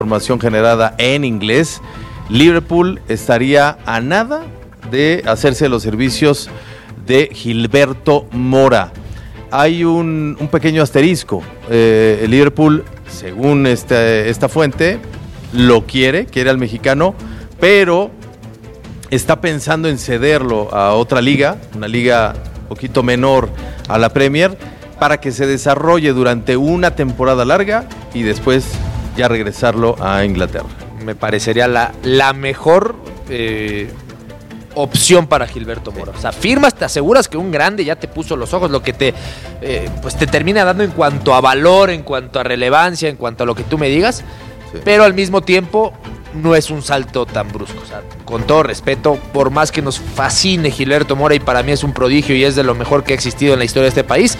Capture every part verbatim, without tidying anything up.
Información generada en inglés. Liverpool estaría a nada de hacerse los servicios de Gilberto Mora. Hay un, un pequeño asterisco. Eh, el Liverpool, según este, esta fuente, lo quiere, quiere al mexicano, pero está pensando en cederlo a otra liga, una liga un poquito menor a la Premier, para que se desarrolle durante una temporada larga y después ya regresarlo a Inglaterra. Me parecería la, la mejor eh, opción para Gilberto Mora. O sea, firmas, te aseguras que un grande ya te puso los ojos, lo que te, eh, pues te termina dando en cuanto a valor, en cuanto a relevancia, en cuanto a lo que tú me digas, sí. Pero al mismo tiempo no es un salto tan brusco. O sea, con todo respeto, por más que nos fascine Gilberto Mora, y para mí es un prodigio y es de lo mejor que ha existido en la historia de este país,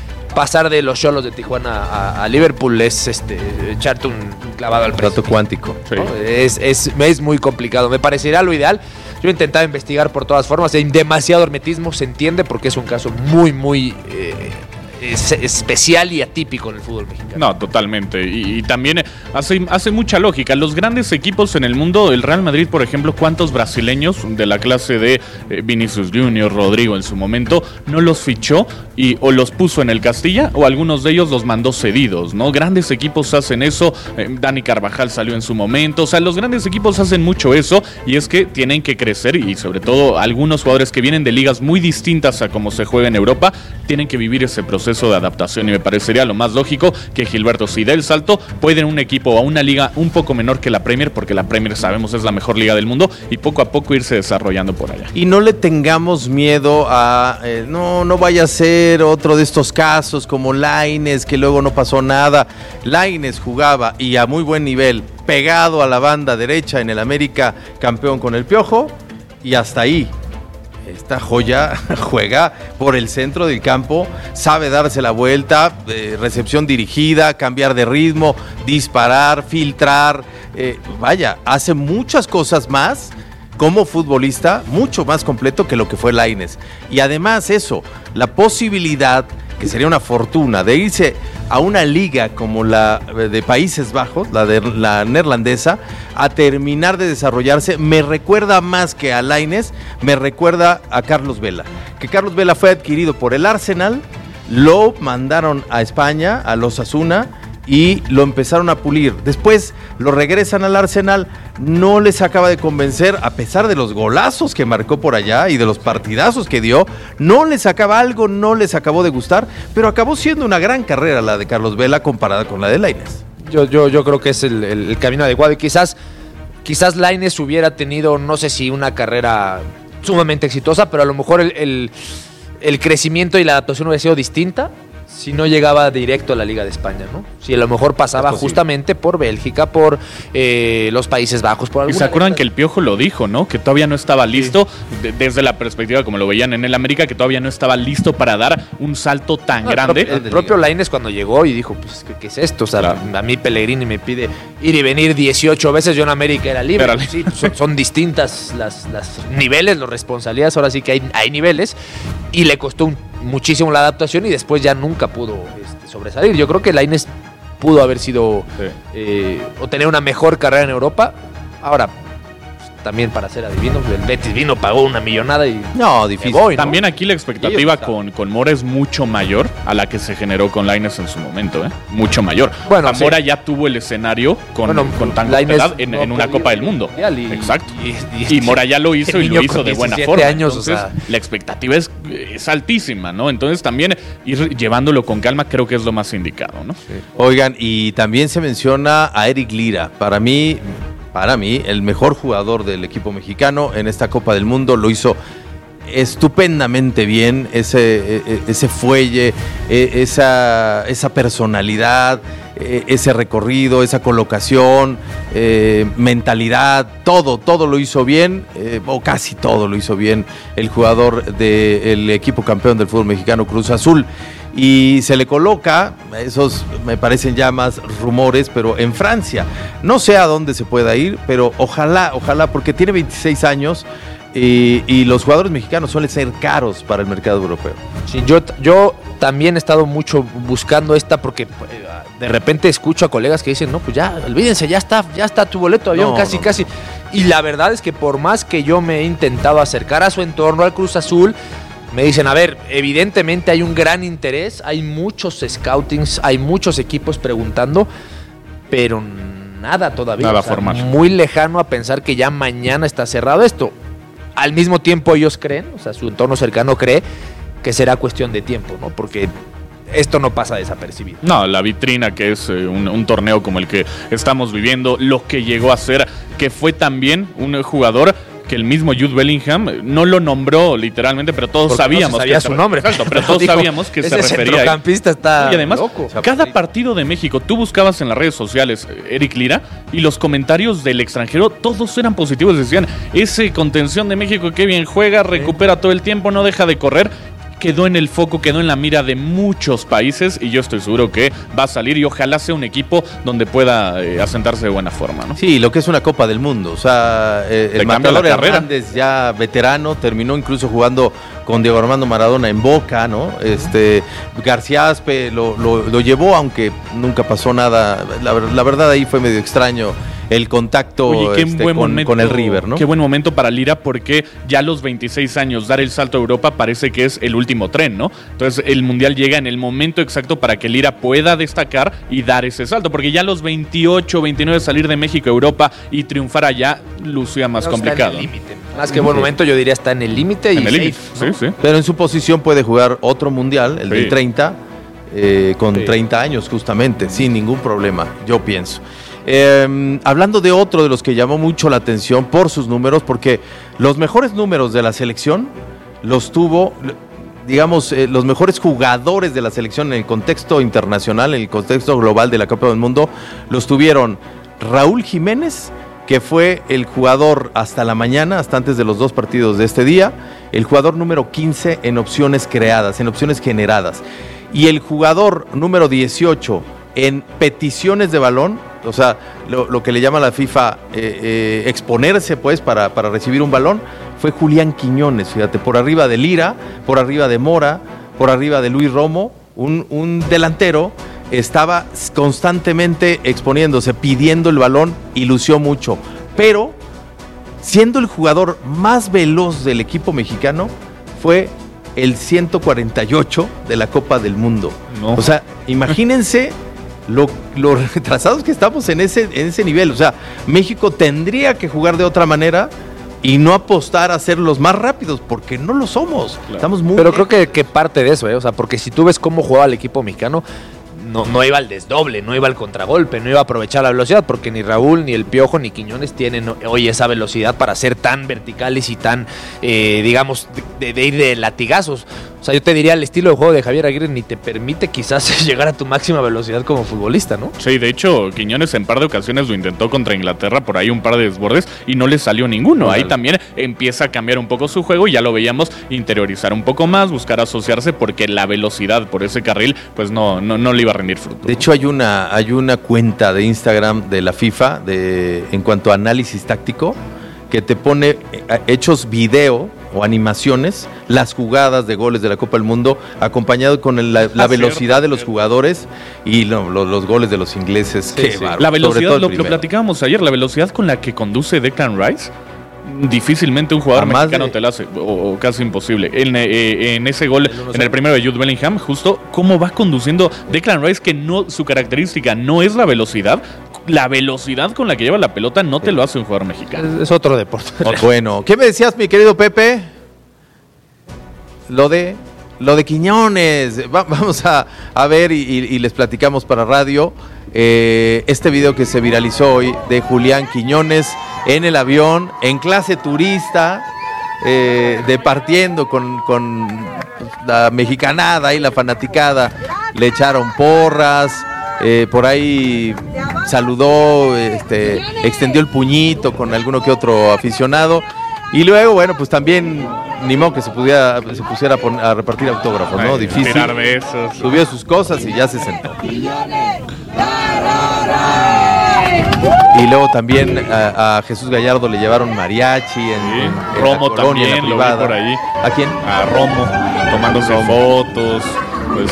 pasar de los Xolos de Tijuana a, a Liverpool es este, echarte un, un clavado al precio. Trato cuántico. Sí. ¿No? Es, es, es muy complicado. Me parecería lo ideal. Yo he intentado investigar por todas formas. Hay demasiado hermetismo, se entiende, porque es un caso muy, muy eh, es, especial y atípico en el fútbol mexicano. No, totalmente. Y, y también hace, hace mucha lógica. Los grandes equipos en el mundo, el Real Madrid, por ejemplo, ¿cuántos brasileños de la clase de eh, Vinicius Junior, Rodrigo en su momento, no los fichó y o los puso en el Castilla, o algunos de ellos los mandó cedidos, ¿no? Grandes equipos hacen eso. eh, Dani Carvajal salió en su momento. O sea, los grandes equipos hacen mucho eso, y es que tienen que crecer, y sobre todo algunos jugadores que vienen de ligas muy distintas a como se juega en Europa, tienen que vivir ese proceso de adaptación, y me parecería lo más lógico que Gilberto, si da el salto, puede en un equipo o a una liga un poco menor que la Premier, porque la Premier sabemos es la mejor liga del mundo, y poco a poco irse desarrollando por allá. Y no le tengamos miedo a, eh, no, no vaya a ser otro de estos casos como Lainez, que luego no pasó nada. Lainez jugaba, y a muy buen nivel, pegado a la banda derecha en el América, campeón con el Piojo, y hasta ahí. Esta joya juega por el centro del campo, sabe darse la vuelta, eh, recepción dirigida, cambiar de ritmo, disparar, filtrar, eh, vaya, hace muchas cosas más como futbolista, mucho más completo que lo que fue Lainez. Y además eso, la posibilidad, que sería una fortuna, de irse a una liga como la de Países Bajos, la de la neerlandesa, a terminar de desarrollarse, me recuerda más que a Lainez, me recuerda a Carlos Vela, que Carlos Vela fue adquirido por el Arsenal, lo mandaron a España, a los Osasuna, y lo empezaron a pulir. Después lo regresan al Arsenal, no les acaba de convencer, a pesar de los golazos que marcó por allá y de los partidazos que dio, no les acaba algo, no les acabó de gustar, pero acabó siendo una gran carrera la de Carlos Vela comparada con la de Lainez. Yo, yo, yo creo que es el, el, el camino adecuado, y quizás, quizás Lainez hubiera tenido, no sé si una carrera sumamente exitosa, pero a lo mejor el, el, el crecimiento y la adaptación hubiera sido distinta si no llegaba directo a la Liga de España, ¿no? Si a lo mejor pasaba justamente por Bélgica, por eh, los Países Bajos, por alguna. Y se acuerdan que el Piojo lo dijo, ¿no? Que todavía no estaba listo, sí. de, desde la perspectiva como lo veían en el América, que todavía no estaba listo para dar un salto tan no, grande. El propio, el propio Lainez cuando llegó y dijo, pues, ¿qué, qué es esto? O sea, claro. A mí Pellegrini me pide ir y venir dieciocho veces, yo en América era libre. Pero, sí, son, son distintas las, las niveles, las responsabilidades, ahora sí que hay, hay niveles, y le costó un muchísimo la adaptación, y después ya nunca pudo este, sobresalir. Yo creo que Lainez pudo haber sido sí. eh, o tener una mejor carrera en Europa. Ahora, también para ser adivino, el Betis vino, pagó una millonada y no, difícil. Voy, ¿no? También aquí la expectativa con, con Mora es mucho mayor a la que se generó con Lainez en su momento, ¿eh? Mucho mayor. Bueno, Mora sí. ya tuvo el escenario con, bueno, con tan corta edad en, en una Copa del Mundo. Y, Exacto. Y, y, y Mora ya lo hizo y lo hizo de buena forma. Años, Entonces, o sea, la expectativa es, es altísima, ¿no? Entonces también ir llevándolo con calma creo que es lo más indicado, ¿no? Sí. Oigan, y también se menciona a Eric Lira. Para mí... Para mí, el mejor jugador del equipo mexicano en esta Copa del Mundo, lo hizo estupendamente bien, ese, ese fuelle, esa, esa personalidad, ese recorrido, esa colocación, eh, mentalidad, todo, todo lo hizo bien, eh, o casi todo lo hizo bien el jugador del equipo campeón del fútbol mexicano, Cruz Azul. Y se le coloca, esos me parecen ya más rumores, pero en Francia. No sé a dónde se pueda ir, pero ojalá, ojalá, porque tiene veintiséis años y, y los jugadores mexicanos suelen ser caros para el mercado europeo. Sí, yo, yo también he estado mucho buscando esta porque pues, de repente escucho a colegas que dicen, no, pues ya, olvídense, ya está, ya está tu boleto de avión, No, casi, no. casi. Y la verdad es que por más que yo me he intentado acercar a su entorno, al Cruz Azul, me dicen, a ver, evidentemente hay un gran interés, hay muchos scoutings, hay muchos equipos preguntando, pero nada todavía. Nada o sea, formal. Muy lejano a pensar que ya mañana está cerrado esto. Al mismo tiempo ellos creen, o sea, su entorno cercano cree que será cuestión de tiempo, ¿no? Porque esto no pasa desapercibido. No, la vitrina que es eh, un, un torneo como el que estamos viviendo, lo que llegó a ser, que fue también un jugador que el mismo Jude Bellingham no lo nombró literalmente, pero todos Porque sabíamos no se sabía que su se- nombre. Exacto, pero todos Dijo, sabíamos que se ese refería a él. centrocampista está Y además, loco. cada partido de México, tú buscabas en las redes sociales eh, Eric Lira y los comentarios del extranjero, todos eran positivos. Decían, ese contención de México, qué bien juega, recupera todo el tiempo, no deja de correr. Quedó en el foco, quedó en la mira de muchos países y yo estoy seguro que va a salir y ojalá sea un equipo donde pueda eh, asentarse de buena forma, ¿no? Sí, lo que es una Copa del Mundo. O sea, eh, Le el cambia la Matador carrera. Hernández, ya veterano, terminó incluso jugando con Diego Armando Maradona en Boca, ¿no? Este, García Aspe lo, lo, lo llevó, aunque nunca pasó nada. La, la verdad ahí fue medio extraño el contacto Oye, qué este, buen con, momento, con el River, ¿no? Qué buen momento para Lira porque ya a los veintiséis años dar el salto a Europa parece que es el último tren, ¿no? Entonces el Mundial llega en el momento exacto para que Lira pueda destacar y dar ese salto, porque ya a los veintiocho, veintinueve salir de México a Europa y triunfar allá lucía más No, complicado. está en el límite. Más que buen momento, yo diría está en el límite y En el safe, límite, ¿no? sí, sí. Pero en su posición puede jugar otro Mundial, el Sí. del treinta, eh, con Sí. treinta años justamente, sin ningún problema, yo pienso. Eh, hablando de otro de los que llamó mucho la atención por sus números, porque los mejores números de la selección los tuvo, digamos, eh, los mejores jugadores de la selección en el contexto internacional, en el contexto global de la Copa del Mundo, los tuvieron Raúl Jiménez, que fue el jugador hasta la mañana, hasta antes de los dos partidos de este día, el jugador número quince en opciones creadas, en opciones generadas, y el jugador número dieciocho en peticiones de balón, o sea, lo, lo que le llama la FIFA eh, eh, exponerse pues para, para recibir un balón, fue Julián Quiñones, fíjate, por arriba de Lira, por arriba de Mora, por arriba de Luis Romo, un, un delantero estaba constantemente exponiéndose, pidiendo el balón y lució mucho, pero siendo el jugador más veloz del equipo mexicano, fue el ciento cuarenta y ocho de la Copa del Mundo. No. O sea, imagínense lo, lo retrasados que estamos en ese, en ese nivel. O sea, México tendría que jugar de otra manera y no apostar a ser los más rápidos, porque no lo somos. Claro. Estamos muy Pero creo que, que parte de eso, ¿eh? O sea, porque si tú ves cómo jugaba el equipo mexicano, no, no iba al desdoble, no iba al contragolpe, no iba a aprovechar la velocidad, porque ni Raúl, ni el Piojo, ni Quiñones tienen hoy esa velocidad para ser tan verticales y tan, eh, digamos, de, de ir de latigazos. O sea, yo te diría, el estilo de juego de Javier Aguirre ni te permite quizás llegar a tu máxima velocidad como futbolista, ¿no? Sí, de hecho, Quiñones en par de ocasiones lo intentó contra Inglaterra, por ahí un par de desbordes y no le salió ninguno. Ahí también empieza a cambiar un poco su juego y ya lo veíamos interiorizar un poco más, buscar asociarse porque la velocidad por ese carril pues no, no, no le iba a rendir fruto. De hecho, hay una, hay una cuenta de Instagram de la FIFA de, en cuanto a análisis táctico que te pone eh, hechos video o animaciones, las jugadas de goles de la Copa del Mundo, acompañado con el- la, la Ah, velocidad cierto, de los cierto. jugadores y lo- lo- los goles de los ingleses. Sí, Qué sí. bárbaro. La Sobre velocidad, todo el lo, lo primero. platicábamos ayer, la velocidad con la que conduce Declan Rice, difícilmente un jugador A más mexicano de- te la hace, o, o casi imposible. En, eh, en ese gol, El uno cero. en el primero de Jude Bellingham, justo cómo va conduciendo Declan Rice, que no, su característica no es la velocidad, la velocidad con la que lleva la pelota no te lo hace un jugador mexicano. Es, es otro deporte. Bueno, ¿qué me decías, mi querido Pepe? Lo de lo de Quiñones. Va- vamos a, a ver y, y- y les platicamos para radio eh, este video que se viralizó hoy de Julián Quiñones en el avión, en clase turista, eh, departiendo con, con la mexicanada y la fanaticada. Le echaron porras. Eh, por ahí saludó, este, extendió el puñito con alguno que otro aficionado. Y luego, bueno, pues también ni modo que se pudiera, se pusiera a, pon- a repartir autógrafos, ¿no? Ay, Difícil. tirar besos. Subió sus cosas y ya se sentó. Y luego también a, a Jesús Gallardo le llevaron mariachi en, Sí, en- en Romo la colonia, en la también, lo vi privada. por ahí. ¿A quién? A Romo, tomándose fotos. pues...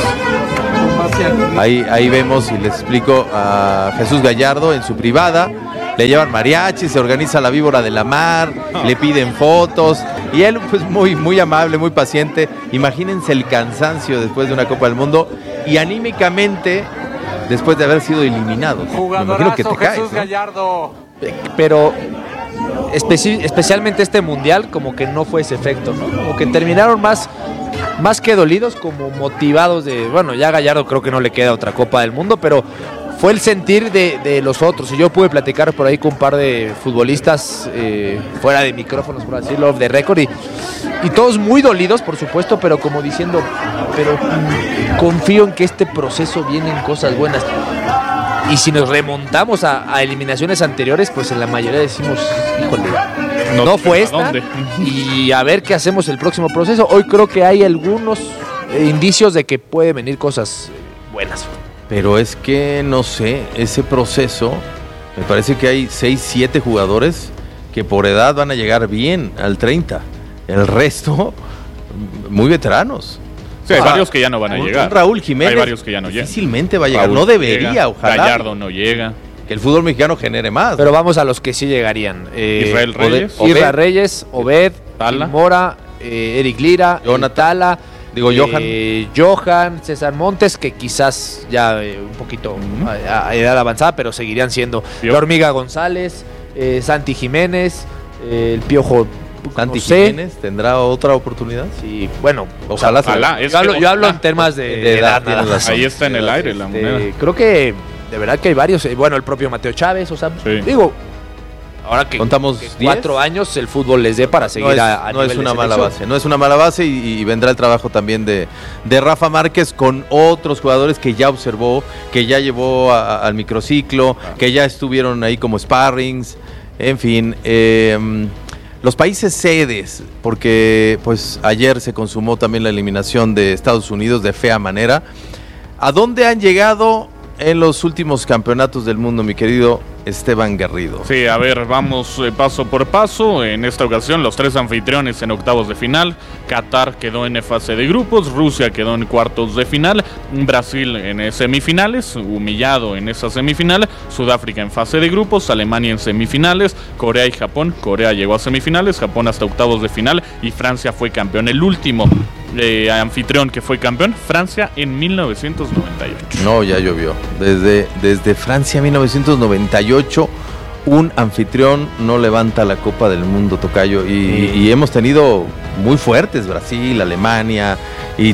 Ahí, ahí vemos y les explico a Jesús Gallardo en su privada. Le llevan mariachi, se organiza la víbora de la mar, le piden fotos y él pues muy, muy amable, muy paciente. Imagínense el cansancio después de una Copa del Mundo y anímicamente después de haber sido eliminados. Me imagino que te caes, ¿no? Gallardo. Pero especi- especialmente este mundial como que no fue ese efecto, ¿no? Como que terminaron más, más que dolidos, como motivados de, bueno, ya Gallardo creo que no le queda otra Copa del Mundo, pero fue el sentir de, de los otros. Y yo pude platicar por ahí con un par de futbolistas eh, fuera de micrófonos, por decirlo, de récord, y, y todos muy dolidos, por supuesto, pero como diciendo, pero mm, confío en que este proceso vienen cosas buenas. Y si nos remontamos a, a eliminaciones anteriores, pues en la mayoría decimos, híjole, no, no fue esta, ¿dónde? Y a ver qué hacemos el próximo proceso. Hoy creo que hay algunos eh, indicios de que pueden venir cosas eh, buenas. Pero es que, no sé, ese proceso, me parece que hay seis, siete jugadores que por edad van a llegar bien al treinta. El resto, muy veteranos. Sí, hay ah, varios que ya no van a llegar. Raúl Jiménez hay varios que ya no difícilmente va a llegar. Raúl no debería, llega, ojalá. Gallardo no llega. Que el fútbol mexicano genere más. Pero vamos a los que sí llegarían. Eh, Israel Reyes. Obed, Israel Reyes, Obed, Tala. Mora, eh, Eric Lira, Jonathan. Tala. Digo, Johan. Eh, Johan, César Montes, que quizás ya eh, un poquito uh-huh. a, a edad avanzada, pero seguirían siendo. Yo. La Hormiga González, eh, Santi Jiménez, eh, el Piojo. Santi no sé. Jiménez tendrá otra oportunidad. Sí, bueno, ojalá. O sea, ojalá. Yo hablo, yo hablo en temas de, de de edad. edad, edad Ahí está en el aire la este, moneda. Creo que de verdad que hay varios. Eh, bueno, el propio Mateo Chávez, o sea, sí. digo. Ahora que, contamos que cuatro años el fútbol les dé para seguir no es, a, a no nivel es una de mala selección. base, no es una mala base y, y vendrá el trabajo también de, de Rafa Márquez con otros jugadores que ya observó, que ya llevó a, a, al microciclo, ah. que ya estuvieron ahí como sparrings, en fin, eh, los países sedes, porque pues ayer se consumó también la eliminación de Estados Unidos de fea manera. ¿A dónde han llegado en los últimos campeonatos del mundo, mi querido Esteban Garrido? Sí, a ver, vamos eh, paso por paso. En esta ocasión, los tres anfitriones en octavos de final. Qatar quedó en fase de grupos, Rusia quedó en cuartos de final, Brasil en semifinales, humillado en esa semifinal, Sudáfrica en fase de grupos, Alemania en semifinales, Corea y Japón. Corea llegó a semifinales, Japón hasta octavos de final y Francia fue campeón. El último eh, anfitrión que fue campeón, Francia en mil novecientos noventa y ocho. No, ya llovió. Desde, desde Francia mil novecientos noventa y ocho, un anfitrión no levanta la Copa del Mundo, tocayo. Y, y hemos tenido muy fuertes, Brasil, Alemania, y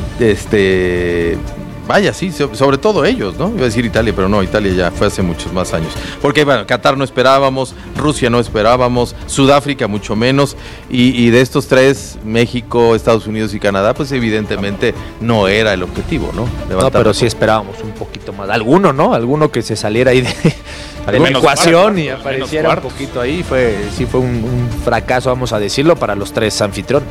este... Vaya, sí, sobre todo ellos, ¿no? Iba a decir Italia, pero no, Italia ya fue hace muchos más años. Porque, bueno, Qatar no esperábamos, Rusia no esperábamos, Sudáfrica mucho menos, y, y de estos tres, México, Estados Unidos y Canadá, pues evidentemente no era el objetivo, ¿no? Levantar no, pero sí esperábamos un poquito más. Alguno, ¿no? Alguno que se saliera ahí de, de la ecuación cuartos, y apareciera un poquito ahí. Fue, sí fue un, un fracaso, vamos a decirlo, para los tres anfitriones.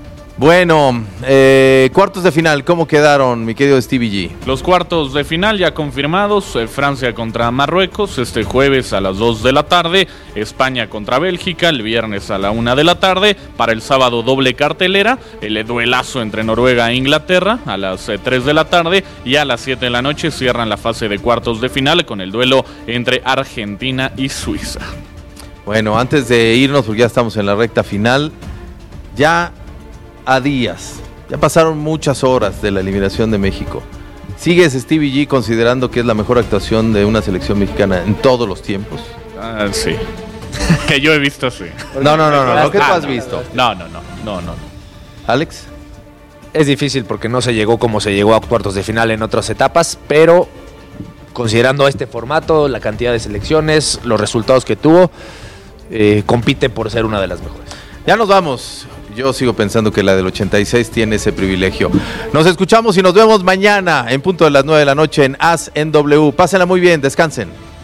Bueno, eh, cuartos de final, ¿cómo quedaron, mi querido Stevie G? Los cuartos de final ya confirmados, eh, Francia contra Marruecos este jueves a las dos de la tarde, España contra Bélgica el viernes a la una de la tarde, para el sábado doble cartelera, el duelazo entre Noruega e Inglaterra a las eh, tres de la tarde y a las siete de la noche cierran la fase de cuartos de final con el duelo entre Argentina y Suiza. Bueno, antes de irnos, porque ya estamos en la recta final, ya... a días, ya pasaron muchas horas de la eliminación de México. ¿Sigues, Stevie G, considerando que es la mejor actuación de una selección mexicana en todos los tiempos? Ah, sí. Que yo he visto, sí. No, no, no, no, no, ¿qué tú has visto? No, no, no, no, no. ¿Alex? Es difícil porque no se llegó como se llegó a cuartos de final en otras etapas, pero considerando este formato, la cantidad de selecciones, los resultados que tuvo, eh, compite por ser una de las mejores. Ya nos vamos. Yo sigo pensando que la del ochenta y seis tiene ese privilegio. Nos escuchamos y nos vemos mañana en punto de las nueve de la noche en A S en W. Pásenla muy bien, descansen.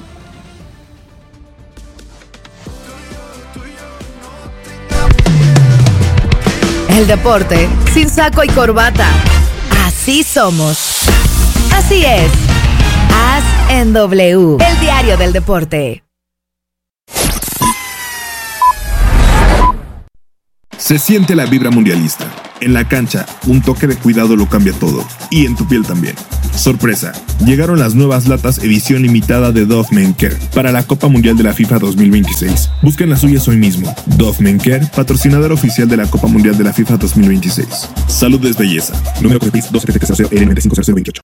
El deporte sin saco y corbata. Así somos. Así es. A S en W, el diario del deporte. Se siente la vibra mundialista. En la cancha, un toque de cuidado lo cambia todo. Y en tu piel también. Sorpresa, llegaron las nuevas latas edición limitada de Dove Men Care para la Copa Mundial de la FIFA dos mil veintiséis. Busquen las suyas hoy mismo. Dove Men Care, patrocinador oficial de la Copa Mundial de la FIFA dos mil veintiséis. Salud es belleza. Número de P I S dos siete siete cero cero L nueve cinco cero cero veintiocho.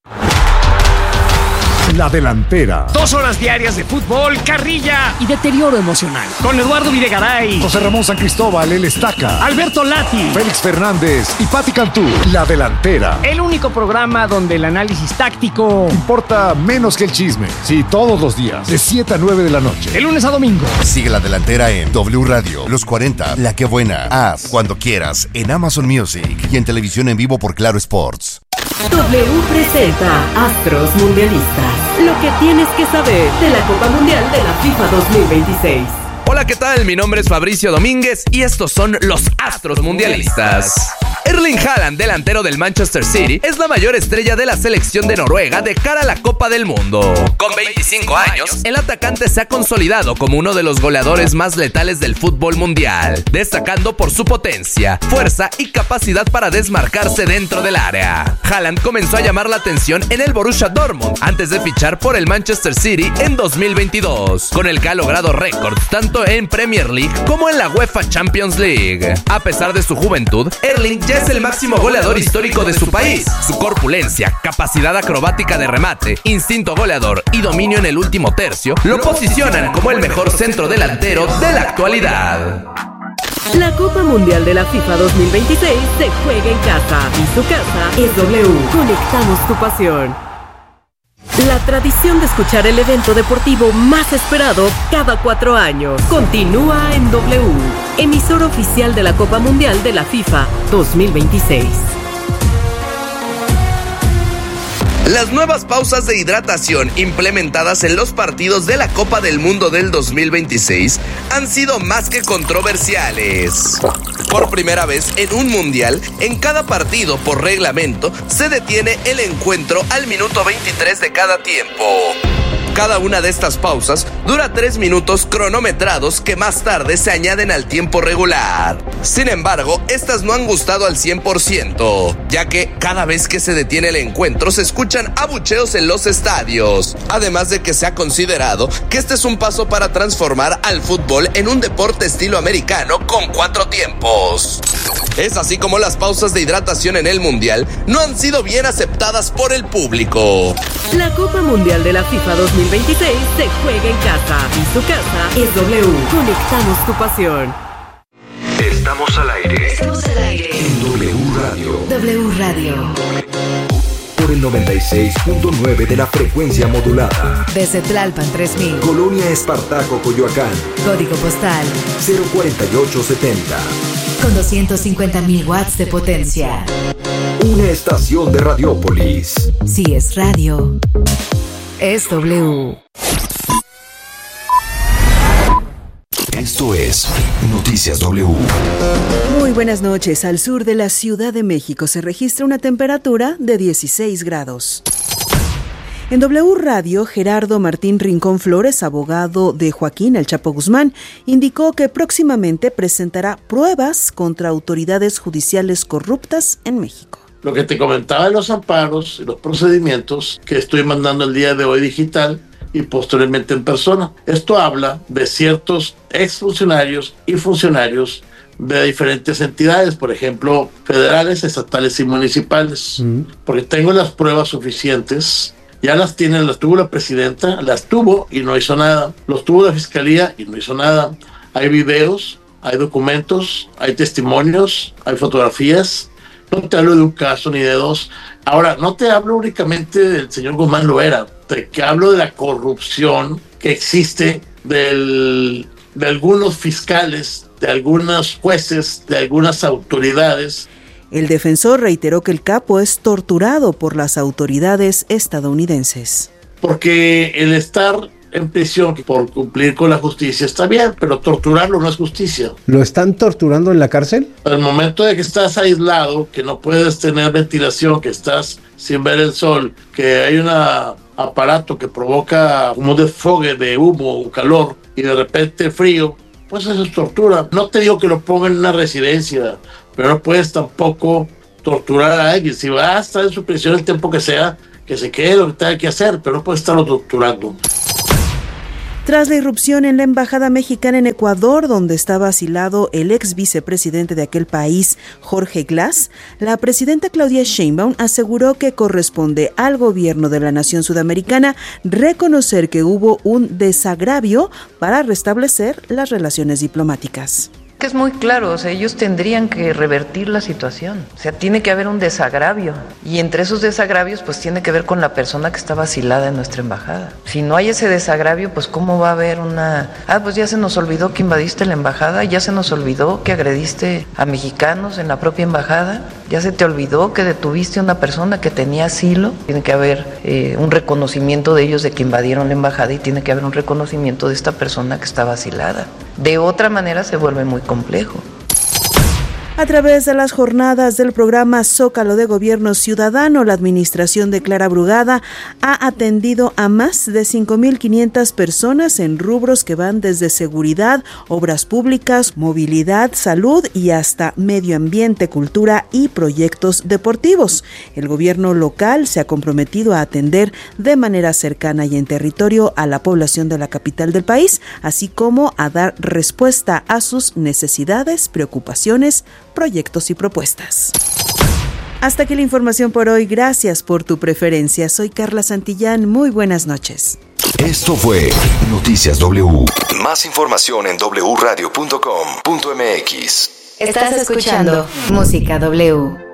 La Delantera. Dos horas diarias de fútbol, carrilla y deterioro emocional. Con Eduardo Videgaray, José Ramón San Cristóbal, el Estaca, Alberto Lati, Félix Fernández y Pati Cantú. La Delantera. El único programa donde el análisis táctico importa menos que el chisme. Sí, todos los días, de siete a nueve de la noche. De lunes a domingo. Sigue La Delantera en W Radio, Los cuarenta, La Que Buena, Haz, Cuando Quieras, en Amazon Music y en televisión en vivo por Claro Sports. W presenta Astros Mundialistas. Lo que tienes que saber de la Copa Mundial de la FIFA dos mil veintiséis. Hola, ¿qué tal? Mi nombre es Fabricio Domínguez y estos son los Astros Mundialistas. Erling Haaland, delantero del Manchester City, es la mayor estrella de la selección de Noruega de cara a la Copa del Mundo. Con veinticinco años, el atacante se ha consolidado como uno de los goleadores más letales del fútbol mundial, destacando por su potencia, fuerza y capacidad para desmarcarse dentro del área. Haaland comenzó a llamar la atención en el Borussia Dortmund antes de fichar por el Manchester City en dos mil veintidós, con el que ha logrado récords tanto en Premier League como en la UEFA Champions League. A pesar de su juventud, Erling ya es el máximo goleador histórico de su país. Su corpulencia, capacidad acrobática de remate, instinto goleador y dominio en el último tercio lo posicionan como el mejor centro delantero de la actualidad. La Copa Mundial de la FIFA dos mil veintiséis se juega en casa y su casa es W. Conectamos tu pasión. La tradición de escuchar el evento deportivo más esperado cada cuatro años continúa en W, emisor oficial de la Copa Mundial de la FIFA dos mil veintiséis. Las nuevas pausas de hidratación implementadas en los partidos de la Copa del Mundo del dos mil veintiséis han sido más que controversiales. Por primera vez en un mundial, en cada partido por reglamento se detiene el encuentro al minuto veintitrés de cada tiempo. Cada una de estas pausas dura tres minutos cronometrados que más tarde se añaden al tiempo regular. Sin embargo, estas no han gustado al cien por ciento, ya que cada vez que se detiene el encuentro se escuchan abucheos en los estadios. Además de que se ha considerado que este es un paso para transformar al fútbol en un deporte estilo americano con cuatro tiempos. Es así como las pausas de hidratación en el mundial no han sido bien aceptadas por el público. La Copa Mundial de la FIFA dos mil veintiséis se juega en casa y su casa es W. Conectamos tu pasión. Estamos al aire. Estamos al aire. En W Radio. W Radio. Por el noventa y seis punto nueve de la frecuencia modulada. Desde Tlalpan tres mil. Colonia Espartaco, Coyoacán. Código postal cero cuarenta y ocho setenta. Con doscientos cincuenta mil watts de potencia. Una estación de Radiópolis. Si es radio, es W. Esto es Noticias W. Muy buenas noches. Al sur de la Ciudad de México se registra una temperatura de dieciséis grados. En W Radio, Gerardo Martín Rincón Flores, abogado de Joaquín El Chapo Guzmán, indicó que próximamente presentará pruebas contra autoridades judiciales corruptas en México. Lo que te comentaba de los amparos y los procedimientos que estoy mandando el día de hoy digital y posteriormente en persona. Esto habla de ciertos exfuncionarios y funcionarios de diferentes entidades, por ejemplo, federales, estatales y municipales, mm. porque tengo las pruebas suficientes. Ya las tiene, las tuvo la presidenta, las tuvo y no hizo nada. Los tuvo la fiscalía y no hizo nada. Hay videos, hay documentos, hay testimonios, hay fotografías. No te hablo de un caso ni de dos. Ahora, no te hablo únicamente del señor Guzmán Loera. Te hablo de la corrupción que existe del, de algunos fiscales, de algunos jueces, de algunas autoridades. El defensor reiteró que el capo es torturado por las autoridades estadounidenses. Porque el estar en prisión por cumplir con la justicia está bien, pero torturarlo no es justicia. ¿Lo están torturando en la cárcel? Al momento de que estás aislado, que no puedes tener ventilación, que estás sin ver el sol, que hay un aparato que provoca un desfogue de humo o calor y de repente frío, pues eso es tortura. No te digo que lo pongan en una residencia, pero no puedes tampoco torturar a alguien. Si va a estar en su prisión el tiempo que sea, que se quede lo que tenga que hacer, pero no puedes estarlo torturando. Tras la irrupción en la embajada mexicana en Ecuador, donde estaba asilado el ex vicepresidente de aquel país, Jorge Glass, la presidenta Claudia Sheinbaum aseguró que corresponde al gobierno de la nación sudamericana reconocer que hubo un desagravio para restablecer las relaciones diplomáticas. Que es muy claro, o sea, ellos tendrían que revertir la situación, o sea, tiene que haber un desagravio, y entre esos desagravios pues tiene que ver con la persona que estaba asilada en nuestra embajada. Si no hay ese desagravio, pues cómo va a haber una, ah, pues ya se nos olvidó que invadiste la embajada, ya se nos olvidó que agrediste a mexicanos en la propia embajada, ya se te olvidó que detuviste a una persona que tenía asilo. Tiene que haber eh, un reconocimiento de ellos de que invadieron la embajada, y tiene que haber un reconocimiento de esta persona que estaba asilada. De otra manera se vuelve muy complejo. A través de las jornadas del programa Zócalo de Gobierno Ciudadano, la administración de Clara Brugada ha atendido a más de cinco mil quinientas personas en rubros que van desde seguridad, obras públicas, movilidad, salud y hasta medio ambiente, cultura y proyectos deportivos. El gobierno local se ha comprometido a atender de manera cercana y en territorio a la población de la capital del país, así como a dar respuesta a sus necesidades, preocupaciones, proyectos y propuestas. Hasta aquí la información por hoy. Gracias por tu preferencia. Soy Carla Santillán. Muy buenas noches. Esto fue Noticias W. Más información en doble u radio punto com punto m x. Estás escuchando Música W.